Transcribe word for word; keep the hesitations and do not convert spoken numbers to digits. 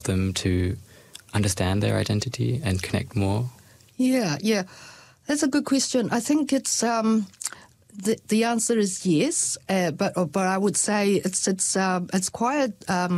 them to understand their identity and connect more? Yeah, yeah. That's a good question. I think it's um, the the answer is yes, uh, but but I would say it's it's um, it's quite um,